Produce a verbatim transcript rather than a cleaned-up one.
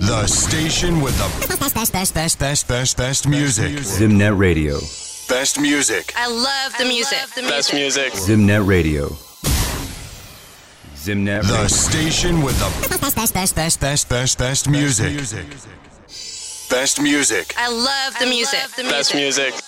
The station with the best, best, best, best, best, best, best music. Zimnet Radio. Best music. I love the music. The best music. Zimnet Radio. Zimnet Radio. The station with the best, best, best, best, best, best, best music. Best music. I love the music. Best music.